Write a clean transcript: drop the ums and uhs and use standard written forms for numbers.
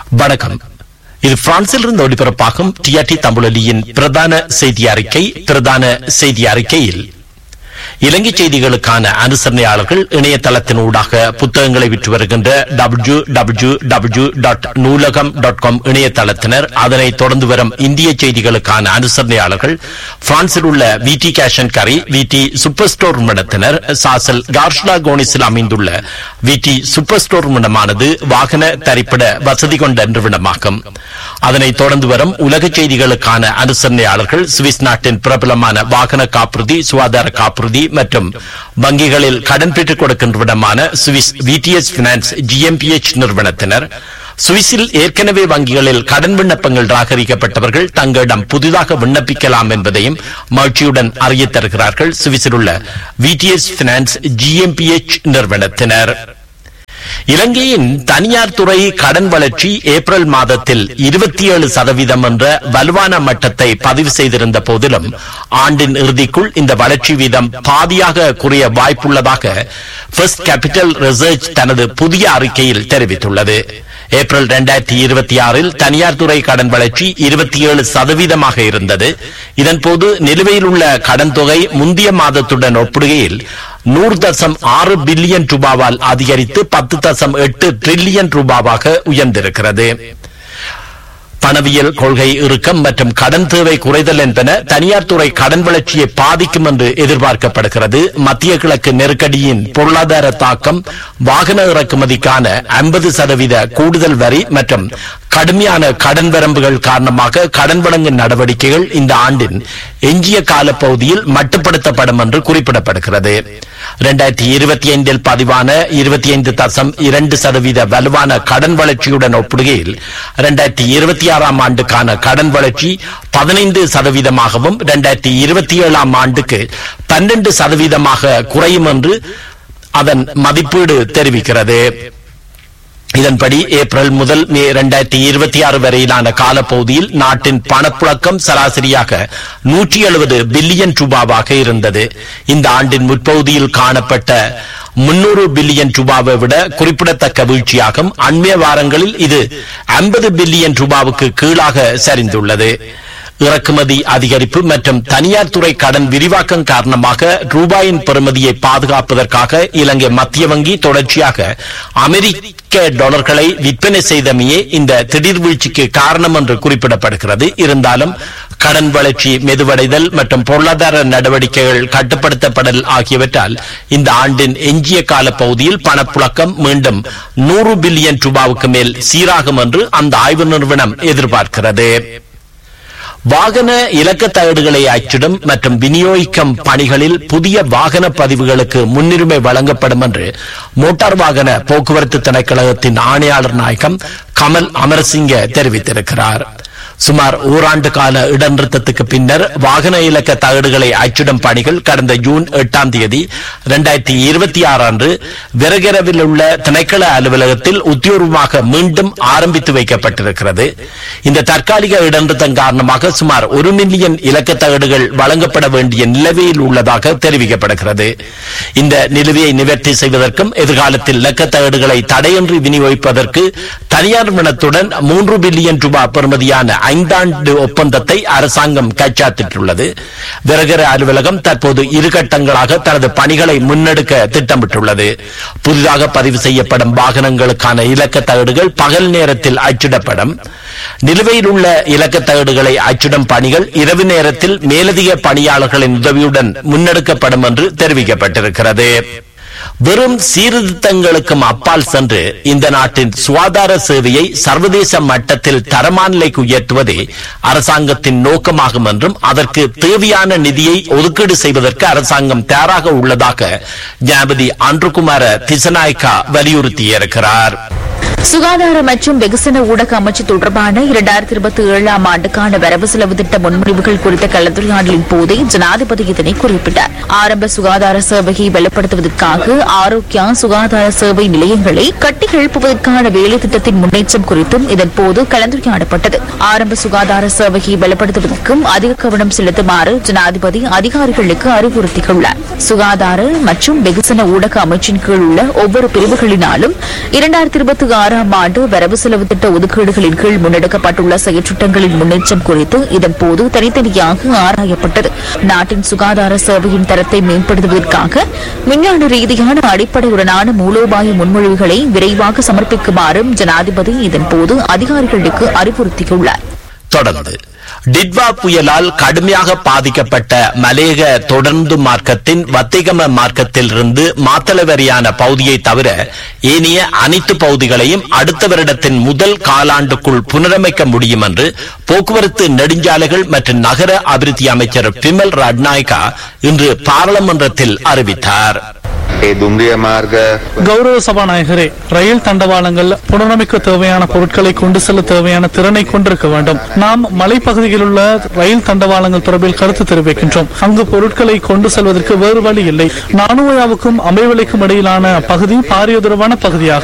வணக்கம். இது பிரான்சில் இருந்து ஒளிபரப்பாகும் டிஆர்டி தமிழொலியின் பிரதான செய்தி அறிக்கை. பிரதான செய்தி அறிக்கையில் இலங்கை செய்திகளுக்கான அனுசரணையாளர்கள் இணையதளத்தினூடாக புத்தகங்களை விற்று வருகின்ற www.நூலகம்.com இணையதளத்தினர், அதனைத் தொடர்ந்து வரும் இந்திய செய்திகளுக்கான அனுசரணையாளர்கள் பிரான்சில் உள்ள விடி கேஷ் அண்ட் கரி, விடி சூப்பர் ஸ்டோர் நிறுவனத்தினர், சாசல் கார்ஷ்லா கோனிஸில் அமைந்துள்ள விடி சூப்பர் ஸ்டோர் நிறுவனமானது வாகன தரிப்பிட வசதி கொண்ட நிறுவனமாகும். அதனைத் தொடர்ந்து வரும் உலக செய்திகளுக்கான அனுசரணையாளர்கள் சுவிஸ் நாட்டின் பிரபலமான வாகன காப்புறுதி, சுகாதார காப்புறுதி மற்றும் வங்கிகளில் கடன் பெற்றுக் கொடுக்கின்றவிடமான சுவிஸ் விடிஎஸ் பினான்ஸ் ஜிஎம்பிஎச் நிறுவனத்தினர், சுவிஸில் ஏற்கனவே வங்கிகளில் கடன் விண்ணப்பங்கள் நிராகரிக்கப்பட்டவர்கள் தங்களிடம் புதிதாக விண்ணப்பிக்கலாம் என்பதையும் மகிழ்ச்சியுடன் அறியத் தருகிறார்கள் சுவிஸில் உள்ள விடிஎஸ் பினான்ஸ் ஜிஎம்பிஎச் நிறுவனத்தினர். இலங்கையின் தனியார் துறை கடன் வளர்ச்சி ஏப்ரல் மாதத்தில் 27% என்ற வலுவான மட்டத்தை பதிவு செய்திருந்த போதிலும் ஆண்டின் இறுதிக்குள் இந்த வளர்ச்சி வீதம் பாதியாக குறைய வாய்ப்புள்ளதாக ஃபர்ஸ்ட் கேபிட்டல் ரிசர்ச் தனது புதிய அறிக்கையில் தெரிவித்துள்ளது. ஏப்ரல் 2026 தனியார் துறை கடன் வளர்ச்சி 27% இருந்தது. இதன்போது நிலுவையில் உள்ள கடன் தொகை முந்தைய மாதத்துடன் ஒப்பிடுகையில் 100.6 பில்லியன் ரூபாவால் அதிகரித்து 10.8 டிரில்லியன் ரூபாவாக உயர்ந்திருக்கிறது. பணவியல் கொள்கை இறுக்கம் மற்றும் கடன் தேவை குறைதல் என்பன தனியார் துறை கடன் வளர்ச்சியை பாதிக்கும் என்று எதிர்பார்க்கப்படுகிறது. மத்திய கிழக்கு நெருக்கடியின் பொருளாதார தாக்கம், வாகன இறக்குமதிக்கான 50% கூடுதல் வரி மற்றும் கடுமையான கடன் வரம்புகள் காரணமாக கடன் வழங்கும் நடவடிக்கைகள் இந்த ஆண்டின் எஞ்சிய காலப்பகுதியில் மட்டுப்படுத்தப்படும் என்று குறிப்பிடப்படுகிறது. 2025 பதிவான 25.2% வலுவான கடன் வளர்ச்சியுடன் ஒப்பிடுகையில் 2026 ஆண்டுக்கான கடன் வளர்ச்சி 15%, 2027 ஆண்டுக்கு 12% குறையும் என்று அதன் மதிப்பீடு தெரிவிக்கிறது. இதன்படி ஏப்ரல் முதல் மே 2026 வரையிலான காலப்பகுதியில் நாட்டின் பணப்புழக்கம் சராசரியாக 170 பில்லியன் ரூபாவாக இருந்தது. இந்த ஆண்டின் முற்பகுதியில் காணப்பட்ட 300 பில்லியன் ரூபாவை விட குறிப்பிடத்தக்க வீழ்ச்சியாகும். அண்மைய வாரங்களில் இது 50 பில்லியன் ரூபாவுக்கு கீழாக சரிந்துள்ளது. இறக்குமதி அதிகரிப்பு மற்றும் தனியார் துறை கடன் விரிவாக்கம் காரணமாக ரூபாயின் பெறுமதியை பாதுகாப்பதற்காக இலங்கை மத்திய வங்கி தொடர்ச்சியாக அமெரிக்க டாலர்களை விற்பனை செய்தமையே இந்த திடீர் வீழ்ச்சிக்கு காரணம் என்று குறிப்பிடப்படுகிறது. இருந்தாலும் கடன் வளர்ச்சி மெதுவடைதல் மற்றும் பொருளாதார நடவடிக்கைகள் கட்டுப்படுத்தப்படல் ஆகியவற்றால் இந்த ஆண்டின் எஞ்சிய கால பகுதியில் பணப்புழக்கம் மீண்டும் 100 பில்லியன் ரூபாவுக்கு மேல் சீராகும் என்று அந்த ஆய்வு நிறுவனம் எதிர்பார்க்கிறது. வாகன இலக்க தகடுகளை அச்சிடும் மற்றும் விநியோகிக்கும் பணிகளில் புதிய வாகன பதிவுகளுக்கு முன்னுரிமை வழங்கப்படும் என்று மோட்டார் வாகன போக்குவரத்து திணைக்களத்தின் ஆணையாளர் நாயகம் கமல் அமரசிங்க தெரிவித்திருக்கிறார். சுமார் ஓராண்டு கால இடநிறுத்தத்துக்கு பின்னர் வாகன இலக்க தகடுகளை அச்சிடும் பணிகள் கடந்த ஜூன் 8 2026 அன்று விரகரவில் உள்ள திணைக்கள அலுவலகத்தில் உத்தியோகமாக மீண்டும் ஆரம்பித்து வைக்கப்பட்டிருக்கிறது. இந்த தற்காலிக இடநிறுத்தம் காரணமாக சுமார் 1 மில்லியன் இலக்க தகடுகள் வழங்கப்பட வேண்டிய நிலுவையில் உள்ளதாக தெரிவிக்கப்படுகிறது. இந்த நிலுவையை நிவர்த்தி செய்வதற்கும் எதிர்காலத்தில் இலக்க தகடுகளை தடையின்றி விநியோகிப்பதற்கு தனியார் நிறுவனத்துடன் 3 பில்லியன் ரூபாய் பெறுமதியான 5 ஆண்டு ஒப்பந்தத்தை அரசாங்கம் கைச்சாத்திட்டுள்ளது. விரகர அலுவலகம் தற்போது 2 கட்டங்களாக தனது பணிகளை முன்னெடுக்க திட்டமிட்டுள்ளது. புதிதாக பதிவு செய்யப்படும் வாகனங்களுக்கான இலக்க தகடுகள் பகல் நேரத்தில் அச்சிடப்படும். நிலுவையில் உள்ள இலக்க தகடுகளை அச்சிடும் பணிகள் இரவு நேரத்தில் மேலதிக பணியாளர்களின் உதவியுடன் முன்னெடுக்கப்படும் என்று தெரிவிக்கப்பட்டிருக்கிறது. வெறும் சீர்திருத்தங்களுக்கும் அப்பால் சென்று இந்த நாட்டின் சுகாதார சேவையை சர்வதேச மட்டத்தில் தரமான நிலைக்கு உயர்த்துவதே அரசாங்கத்தின் நோக்கமாகும் என்றும் அதற்கு தேவையான நிதியை ஒதுக்கீடு செய்வதற்கு அரசாங்கம் தயாராக உள்ளதாக ஜனாதிபதி அன்றுகுமார திசநாயக்கா வலியுறுத்தியிருக்கிறார். சுகாதார மற்றும் வெகுசன ஊடக அமைச்சு தொடர்பான 2027 ஆண்டுக்கான வரவு செலவு திட்ட முன்மொழிவுகள் குறித்த கலந்துரையாடலின் போதே ஜனாதிபதி இதனை குறிப்பிட்டார். ஆரம்ப சுகாதார சேவையை பலப்படுத்துவதற்காக ஆரோக்கியா சுகாதார சேவை நிலையங்களை கட்டி எழுப்புவதற்கான வேலை திட்டத்தின் முன்னேற்றம் குறித்தும் இதன்போது கலந்துரையாடப்பட்டது. ஆரம்ப சுகாதார சேவையை பலப்படுத்துவதற்கும் அதிக கவனம் செலுத்துமாறு ஜனாதிபதி அதிகாரிகளுக்கு அறிவுறுத்தியுள்ளார். சுகாதார மற்றும் வெகுசன ஊடக அமைச்சின் கீழ் உள்ள ஒவ்வொரு பிரிவுகளினாலும் 2026 6ஆம் ஆண்டு வரவு செலவு திட்ட ஒதுக்கீடுகளின் கீழ் முன்னெடுக்கப்பட்டுள்ள செயற்றிட்டங்களின் முன்னேற்றம் குறித்து இதன்போது தனித்தனியாக ஆராயப்பட்டது. நாட்டின் சுகாதார சேவையின் தரத்தை மேம்படுத்துவதற்காக விஞ்ஞான ரீதியான அடிப்படையுடனான மூலோபாய முன்மொழிவுகளை விரைவாக சமர்ப்பிக்குமாறும் ஜனாதிபதி இதன்போது அதிகாரிகளுக்கு அறிவுறுத்தியுள்ளார். தொடர்ந்து டிட்வா புயலால் கடுமையாக பாதிக்கப்பட்ட மலேக தொடர்ந்து மார்க்கத்தின் வத்திகம மார்க்கத்திலிருந்து மாத்தள வரையான பகுதியை தவிர ஏனைய அனைத்து பகுதிகளையும் அடுத்த வருடத்தின் முதல் காலாண்டுக்குள் புனரமைக்க முடியும் என்று போக்குவரத்து நெடுஞ்சாலைகள் மற்றும் நகர அபிவிருத்தி அமைச்சர் பிமல் ரட்நாயக்கா இன்று பாராளுமன்றத்தில் அறிவித்தார். கௌரவ சபாநாயகரே, ரயில் தண்டவாளங்கள் புனரமைக்க தேவையான பொருட்களை கொண்டு செல்ல தேவையான திறனை கொண்டிருக்க வேண்டும். நாம் மலைப்பகுதியில் உள்ள ரயில் தண்டவாளங்கள் தொடர்பில் கருத்து தெரிவிக்கின்றோம். அங்கு பொருட்களை கொண்டு செல்வதற்கு வேறு வழி இல்லை. நானுயாவுக்கும் அமைவலைக்கும் இடையிலான பகுதி பாரியதுரவான பகுதியாகும்.